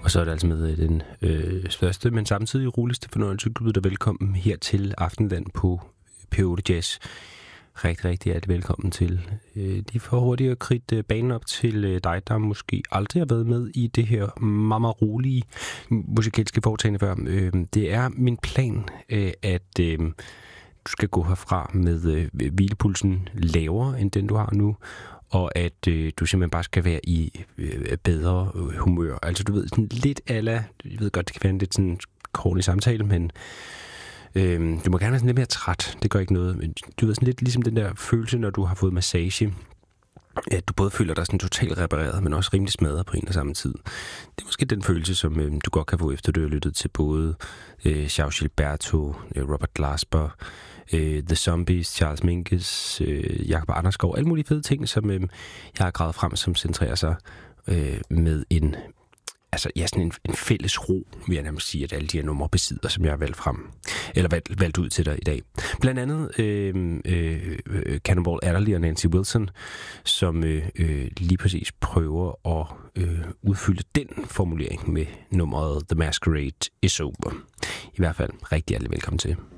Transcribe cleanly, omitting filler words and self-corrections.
Og så er det altså med den største, men samtidig roligste fornøjelse, at byde dig velkommen her til Aftenland på P8 Jazz. Rigtig hjertelig velkommen til. De får hurtigt at kridte banen op til dig, der måske aldrig har været med i det her meget rolige musikalske foretagende før. Det er min plan, at du skal gå herfra med hvilepulsen lavere end den, du har nu, og at du simpelthen bare skal være i bedre humør. Altså du ved, sådan lidt jeg ved godt, det kan være en lidt sådan kornig samtale, men du må gerne være sådan lidt mere træt. Det gør ikke noget. Men du ved, sådan lidt ligesom den der følelse, når du har fået massage, at du både føler dig sådan totalt repareret, men også rimelig smadret på en og samme tid. Det er måske den følelse, som du godt kan få, efter du har lyttet til både Charles Gilberto, Robert Glasper, The Zombies, Charles Mingus, Jakob Andersgaard, alle mulige fede ting, som jeg har gravet frem, som centrerer sig med sådan en fælles ro, vil jeg nærmest sige, at alle de her numre besidder, som jeg har valgt ud til dig i dag. Blandt andet Cannonball Adderley og Nancy Wilson, som lige præcis prøver at udfylde den formulering med nummeret The Masquerade is Over. I hvert fald rigtig velkommen til.